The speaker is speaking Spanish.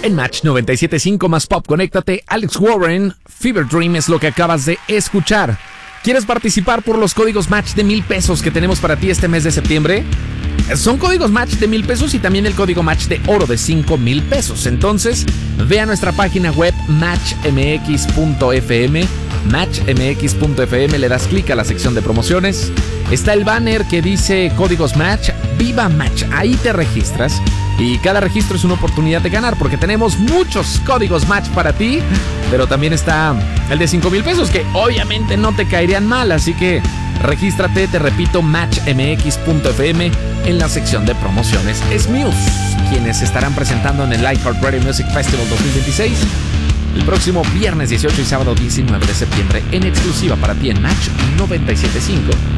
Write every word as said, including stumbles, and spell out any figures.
En Match noventa y siete punto cinco más pop, conéctate. Alex Warren, Fever Dream es lo que acabas de escuchar. ¿Quieres participar por los códigos Match de mil pesos que tenemos para ti este mes de septiembre? Son códigos Match de mil pesos y también el código Match de oro de cinco mil pesos. Entonces, ve a nuestra página web match m x punto f m, match m x punto f m, le das clic a la sección de promociones. Está el banner que dice códigos Match, Viva Match. Ahí te registras y cada registro es una oportunidad de ganar porque tenemos muchos códigos Match para ti, pero también está el de cinco mil pesos que obviamente no te caerían mal, así que regístrate, te repito, match m x punto f m en la sección de promociones. Es Muse quienes estarán presentando en el iHeartRadio Music Festival dos mil veintiséis el próximo viernes dieciocho y sábado diecinueve de septiembre en exclusiva para ti en Match noventa y siete punto cinco.